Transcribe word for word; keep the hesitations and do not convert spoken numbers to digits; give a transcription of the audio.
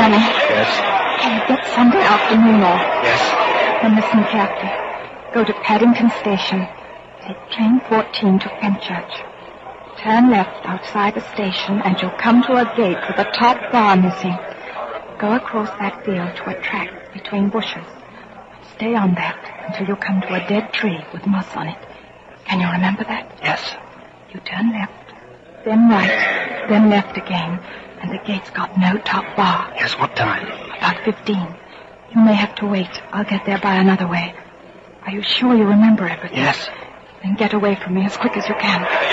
morning. Yes. Oh, get Sunday afternoon off. Yes. Then listen carefully. Go to Paddington Station. Take train fourteen to Fenchurch. Turn left outside the station and you'll come to a gate with a top bar missing. Go across that field to a track between bushes. Stay on that until you come to a dead tree with moss on it. Can you remember that? Yes. You turn left, then right, then left again, and the gate's got no top bar. Yes, what time? About fifteen. You may have to wait. I'll get there by another way. Are you sure you remember everything? Yes. Then get away from me as quick as you can.